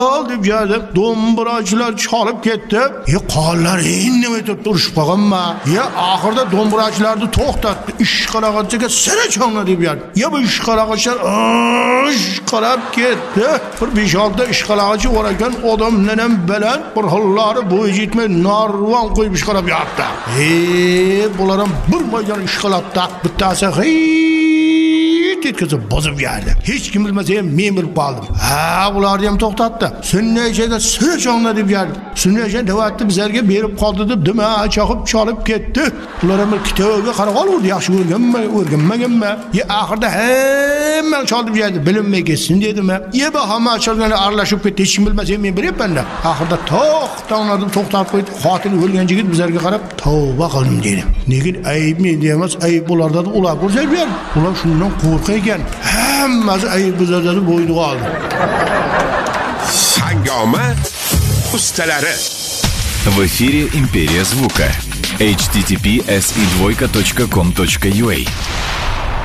deb geldi. Domburachilar chalib ketdi. Qonlar indamay turishib qolganma. Oxirida domburachilarni to'xtatdi. Ishqalag'achiga sira chongla deb geldi. Bu ishqalag'achlar qarab ketdi. Bir 5-6 ishqalag'achi bor ekan, odamlardan bilan bir hollari bo'yi yetmay narvon qo'yib ishqalab yotdi. Bular ham bir maydon ishqalabdi. Bittasi ketkazib bozib geldi. Hech kim bilmasa ham men bilib qoldim. Bularni ham to'xtatdi. Sunnayshaga sira chongla deb geldi. Sunnaysha davatni bizlarga berib qoldi deb dima chaqib chalib ketdi. Ular ham kitobga qarab oldi. Yaxshi o'rganmaganmi? Oxirida hamma chalib geldi. Bilinmay ketsin dedimi? Bu hamma chalganlar aralashib ketdi. Hech kim bilmasa ham men bilyapman-da. Oxirida to'xtanglarni to'xtatib qo'ydi. Xotini o'lgan yigit bizlarga qarab tavba qildim dedi. Lekin ayb menda emas, ayb ularda ular ko'rsa berdi. Ular shundan qo'rqaygan. Hammasi ayb bizlarda bo'yni qoldi. Hangoma ustalari. В эфире «Империя звука». https://com.ua